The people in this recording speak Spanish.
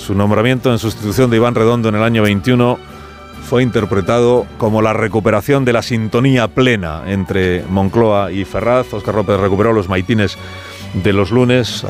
Su nombramiento en sustitución de Iván Redondo en el año 21 fue interpretado como la recuperación de la sintonía plena entre Moncloa y Ferraz. Óscar López recuperó los maitines de los lunes.